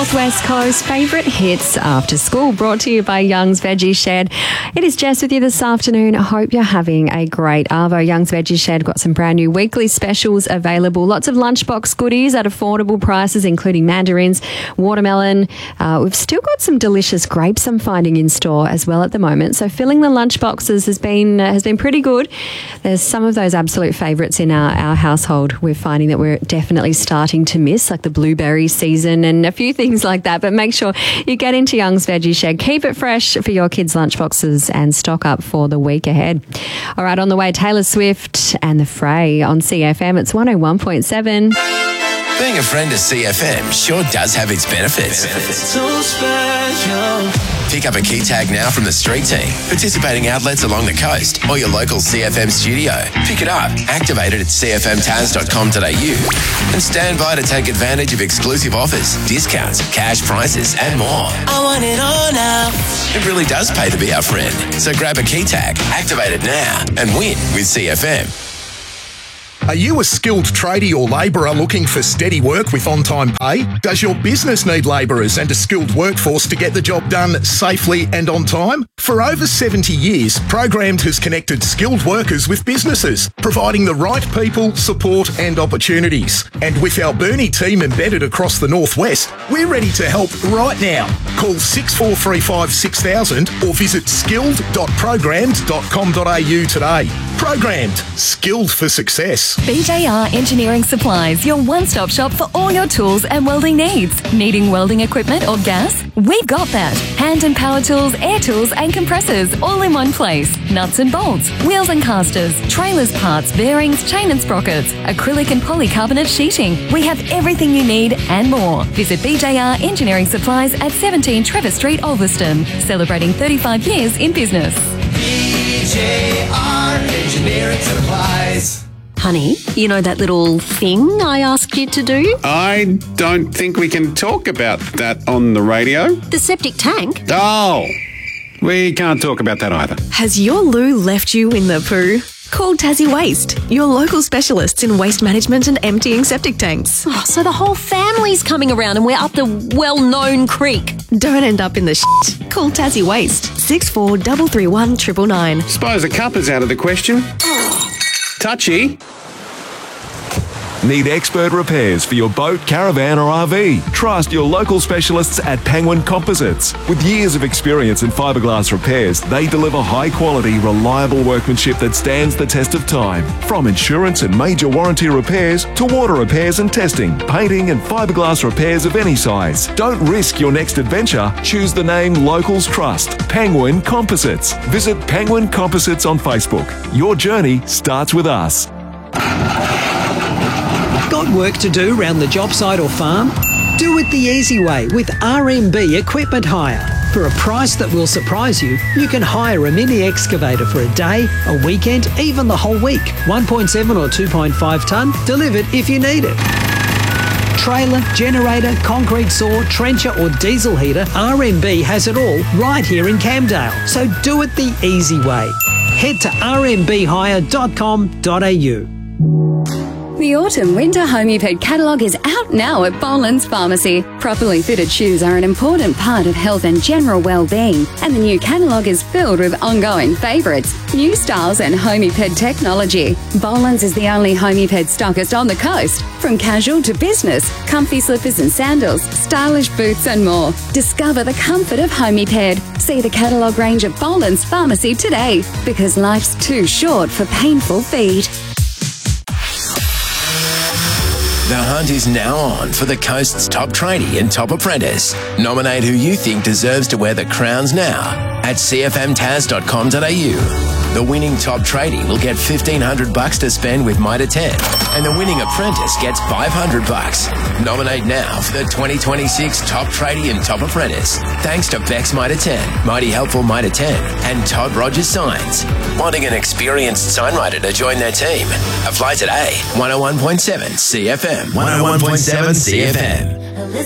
Northwest Coast favourite hits after school, brought to you by Young's Veggie Shed. It is Jess with you this afternoon. I hope you're having a great arvo. Young's Veggie Shed got some brand new weekly specials available. Lots of lunchbox goodies at affordable prices, including mandarins, watermelon. We've still got some delicious grapes I'm finding in store as well at the moment. So filling the lunchboxes has been pretty good. There's some of those absolute favourites in our household we're finding that we're definitely starting to miss, like the blueberry season and a few things like that. But make sure you get into Young's Veggie Shed. Keep it fresh for your kids' lunchboxes and stock up for the week ahead. All right, on the way, Taylor Swift and The Fray on CFM. It's 101.7. Being a friend of CFM sure does have its benefits. So special. Pick up a key tag now from the street team, participating outlets along the coast, or your local CFM studio. Pick it up, activate it at cfmtaz.com.au, and stand by to take advantage of exclusive offers, discounts, cash prizes, and more. I want it all now. It really does pay to be our friend. So grab a key tag, activate it now, and win with CFM. Are you a skilled tradie or labourer looking for steady work with on-time pay? Does your business need labourers and a skilled workforce to get the job done safely and on time? For over 70 years, Programmed has connected skilled workers with businesses, providing the right people, support and opportunities. And with our Burnie team embedded across the Northwest, we're ready to help right now. Call 6435 6000 or visit skilled.programmed.com.au today. Programmed. Skilled for success. BJR Engineering Supplies, your one-stop shop for all your tools and welding needs. Needing welding equipment or gas? We've got that. Hand and power tools, air tools and compressors all in one place. Nuts and bolts, wheels and casters, trailers parts, bearings, chain and sprockets, acrylic and polycarbonate sheeting. We have everything you need and more. Visit BJR Engineering Supplies at 17 Trevor Street, Ulverston. Celebrating 35 years in business. BJR Engineering Supplies. Honey, you know that little thing I asked you to do? I don't think we can talk about that on the radio. The septic tank? Oh, we can't talk about that either. Has your loo left you in the poo? Call Tassie Waste, your local specialists in waste management and emptying septic tanks. Oh, so the whole family's coming around and we're up the well-known creek. Don't end up in the shit. Call Tassie Waste, 6433 999. Suppose the cup is out of the question. Touchy. Need expert repairs for your boat, caravan or RV? Trust your local specialists at Penguin Composites. With years of experience in fiberglass repairs, they deliver high quality, reliable workmanship that stands the test of time. From insurance and major warranty repairs to water repairs and testing, painting and fiberglass repairs of any size. Don't risk your next adventure. Choose the name locals trust. Penguin Composites. Visit Penguin Composites on Facebook. Your journey starts with us. Got work to do round the job site or farm? Do it the easy way with RMB Equipment Hire. For a price that will surprise you, you can hire a mini excavator for a day, a weekend, even the whole week. 1.7 or 2.5 tonne, delivered if you need it. Trailer, generator, concrete saw, trencher or diesel heater, RMB has it all right here in Camdale. So do it the easy way. Head to rmbhire.com.au. The Autumn-Winter Homeped catalogue is out now at Boland's Pharmacy. Properly fitted shoes are an important part of health and general well-being, and the new catalogue is filled with ongoing favourites, new styles and Homeped technology. Boland's is the only Homeped stockist on the coast. From casual to business, comfy slippers and sandals, stylish boots and more. Discover the comfort of Homeped. See the catalogue range at Boland's Pharmacy today, because life's too short for painful feet. The hunt is now on for the coast's top tradie and top apprentice. Nominate who you think deserves to wear the crowns now at cfmtaz.com.au. The winning top tradie will get $1,500 to spend with Mitre 10, and the winning apprentice gets $500. Nominate now for the 2026 Top Tradie and Top Apprentice. Thanks to Bex Mitre 10, Mighty Helpful Mitre 10, and Todd Rogers Signs. Wanting an experienced signwriter to join their team? Apply today. 101.7 CFM. 101.7 CFM.